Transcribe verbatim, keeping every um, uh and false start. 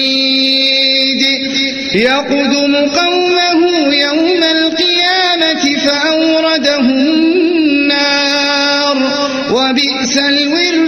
يقدم قومه يوم القيامة فأوردهم النار وبئس الورد